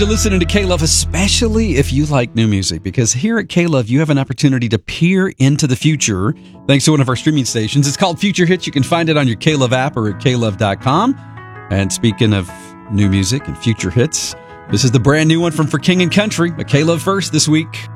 To listening to K-Love, especially if you like new music, because here at K-Love, you have an opportunity to peer into the future thanks to one of our streaming stations. It's called Future Hits. You can find it on your K-Love app or at klove.com. And speaking of new music and future hits, this is the brand new one from For King and Country, a K-Love first this week.